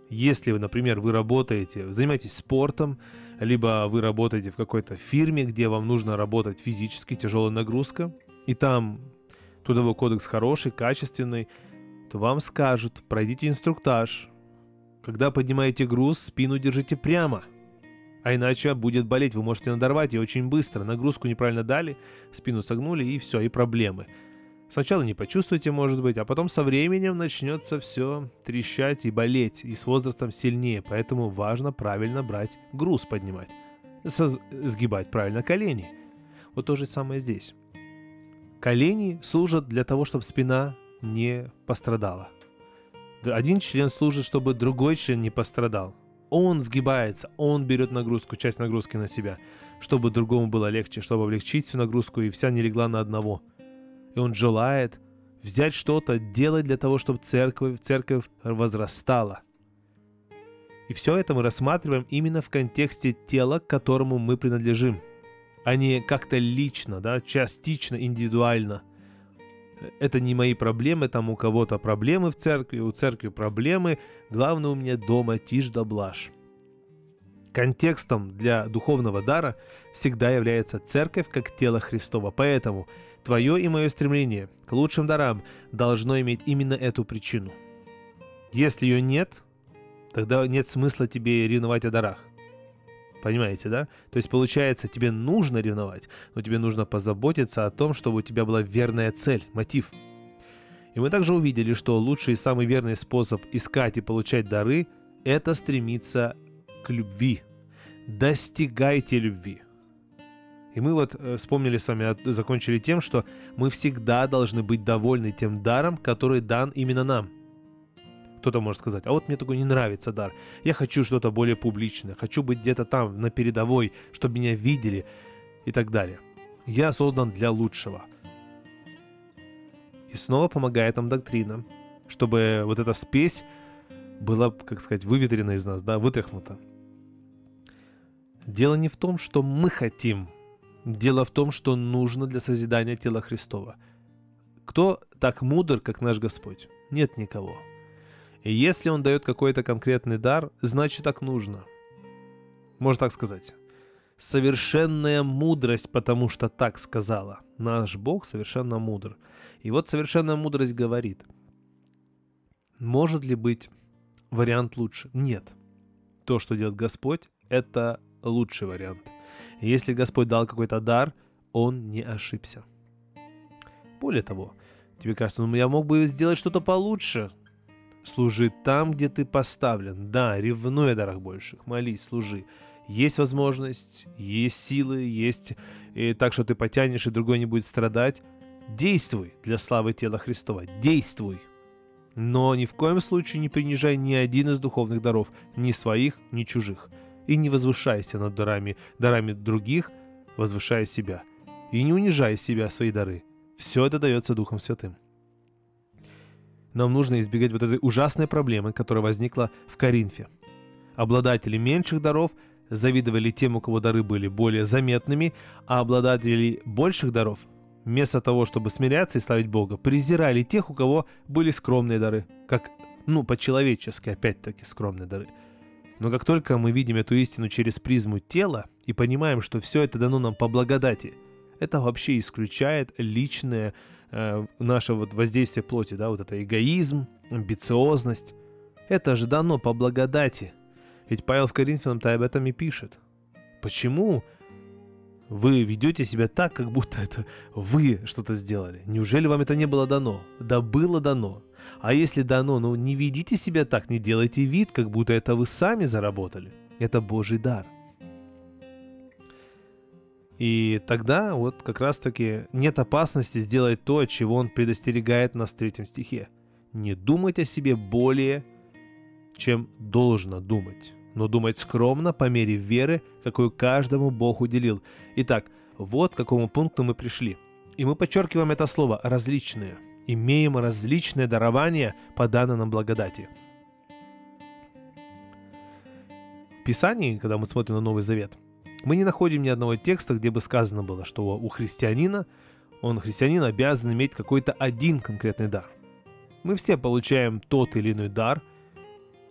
Если вы, например, вы работаете, занимаетесь спортом, либо вы работаете в какой-то фирме, где вам нужно работать физически, тяжелая нагрузка, и там трудовой кодекс хороший, качественный, то вам скажут: пройдите инструктаж. Когда поднимаете груз, спину держите прямо, а иначе будет болеть, вы можете надорвать ее очень быстро. Нагрузку неправильно дали, спину согнули, и все, и проблемы. Сначала не почувствуете, может быть, а потом со временем начнется все трещать и болеть, и с возрастом сильнее. Поэтому важно правильно брать груз, поднимать, сгибать правильно колени. Вот то же самое здесь. Колени служат для того, чтобы спина не пострадала. Один член служит, чтобы другой член не пострадал. Он сгибается, он берет нагрузку, часть нагрузки на себя, чтобы другому было легче, чтобы облегчить всю нагрузку, и вся не легла на одного. И он желает взять что-то, делать для того, чтобы церковь возрастала. И все это мы рассматриваем именно в контексте тела, к которому мы принадлежим, а не как-то лично, да, частично, индивидуально. Это не мои проблемы, там у кого-то проблемы в церкви, у церкви проблемы, главное у меня дома тишь да блажь. Контекстом для духовного дара всегда является церковь как тело Христово, поэтому твое и мое стремление к лучшим дарам должно иметь именно эту причину. Если ее нет, тогда нет смысла тебе ревновать о дарах. Понимаете, да? То есть получается, тебе нужно ревновать, но тебе нужно позаботиться о том, чтобы у тебя была верная цель, мотив. И мы также увидели, что лучший и самый верный способ искать и получать дары – это стремиться к любви. Достигайте любви. И мы вот вспомнили с вами, закончили тем, что мы всегда должны быть довольны тем даром, который дан именно нам. Кто-то может сказать: а вот мне такой не нравится дар. Я хочу что-то более публичное, хочу быть где-то там, на передовой, чтобы меня видели и так далее. Я создан для лучшего. И снова помогает нам доктрина, чтобы вот эта спесь была, как сказать, выветрена из нас, да, вытряхнута. Дело не в том, что мы хотим. Дело в том, что нужно для созидания тела Христова. Кто так мудр, как наш Господь? Нет никого. И если Он дает какой-то конкретный дар, значит так нужно. Можно так сказать. Совершенная мудрость, потому что так сказала. Наш Бог совершенно мудр. И вот совершенная мудрость говорит: может ли быть вариант лучше? Нет. То, что делает Господь, это лучший вариант. И если Господь дал какой-то дар, Он не ошибся. Более того, тебе кажется: ну я мог бы сделать что-то получше. Служи там, где ты поставлен. Да, ревнуй о дарах больших, молись, служи. Есть возможность, есть силы, есть и так, что ты потянешь, и другой не будет страдать. Действуй для славы тела Христова. Действуй. Но ни в коем случае не принижай ни один из духовных даров, ни своих, ни чужих. И не возвышайся над дарами других, возвышая себя. И не унижай себя, свои дары. Все это дается Духом Святым. Нам нужно избегать вот этой ужасной проблемы, которая возникла в Коринфе. Обладатели меньших даров завидовали тем, у кого дары были более заметными, а обладатели больших даров, вместо того, чтобы смиряться и славить Бога, презирали тех, у кого были скромные дары. Как, по-человечески, опять-таки, скромные дары. Но как только мы видим эту истину через призму тела и понимаем, что все это дано нам по благодати, это вообще исключает личное наше воздействие плоти, да, вот это эгоизм, амбициозность. Это же дано по благодати. Ведь Павел в Коринфянам-то об этом и пишет. Почему вы ведете себя так, как будто это вы что-то сделали? Неужели вам это не было дано? Да было дано. А если дано, не ведите себя так, не делайте вид, как будто это вы сами заработали. Это Божий дар. И тогда вот как раз-таки нет опасности сделать то, от чего Он предостерегает нас в 3 стихе. Не думать о себе более, чем должно думать, но думать скромно по мере веры, какую каждому Бог уделил. Итак, вот к какому пункту мы пришли. И мы подчеркиваем это слово «различные». Имеем различные дарования по данной нам благодати. В Писании, когда мы смотрим на Новый Завет, мы не находим ни одного текста, где бы сказано было, что у христианин обязан иметь какой-то один конкретный дар. Мы все получаем тот или иной дар,